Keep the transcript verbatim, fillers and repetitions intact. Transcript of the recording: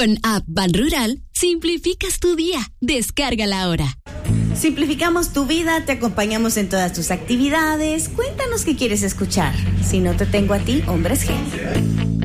Con App Banrural, simplificas tu día. Descárgala ahora. Simplificamos tu vida, te acompañamos en todas tus actividades. Cuéntanos qué quieres escuchar. Si no te tengo a ti, Hombres G.